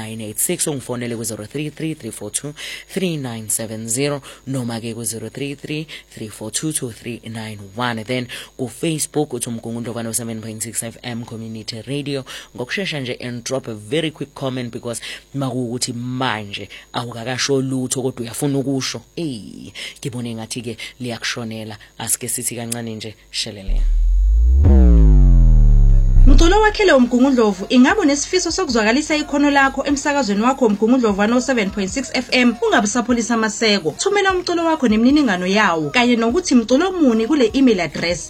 986 ungifonele ku 033 noma ke ku 033 3422391. Then ku Facebook uthi umgungundo 107.6 FM Community Radio. Ngokushesha nje and drop a very quick comment because makuukuthi manje awukakasho lutho kodwa uyafuna ukusho ngibone ngathi ke liyakushonela asike sithi kancane nje shelele. Mculo wakhele uMgungundlovu ingabe nesifiso sokuzwakalisa ikhono lakho emsakazweni wakho uMgungundlovu 107.6 FM ungabusapholisa amaseko. Thumela umculo wakho nemininingano yawo kanye nokuthi mculo muni kule email address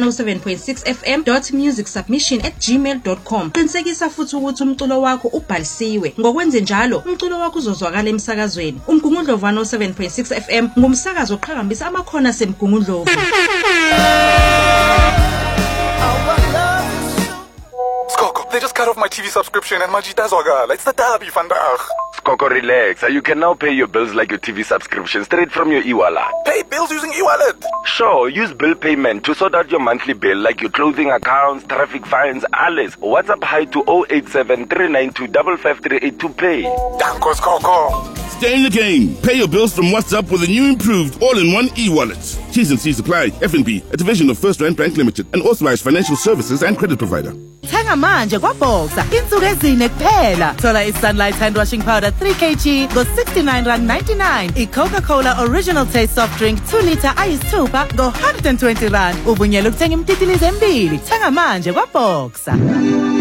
u107.6fm.musicsubmission@gmail.com. Qinisekisa futhi ukuthi umculo wakho ubhalisiwe. Ngokwenze njalo umculo wakho uzozwakala emsakazweni. uMgungundlovu 107.6 FM ngumsakazo oqhakambisa amakhono aseMgungundlovu. They just cut off my TV subscription and my Jitazwaga. It's the derby, vandag. Skoko, relax. You can now pay your bills like your TV subscription straight from your e-wallet. Pay bills using e-wallet? Sure, use bill payment to sort out your monthly bill like your clothing accounts, traffic fines, alles. WhatsApp hi to 087 392 55388 to pay. Danko, Skoko. Stay in the game. Pay your bills from WhatsApp with a new improved all-in-one e-wallet. T's and C's apply. FNB, a division of First Rand Bank Limited, an authorized financial services and credit provider. Thenga manje kwaBoxer insuku ezine kuphela. Thola iSunlight hand washing powder 3 kg go 69.99. iCoca-Cola Original Taste soft drink 2 liter ayisithupha go 120 rand. Uvunyelwe ukuthenga imtitilize embili. Thenga manje kwaBoxer.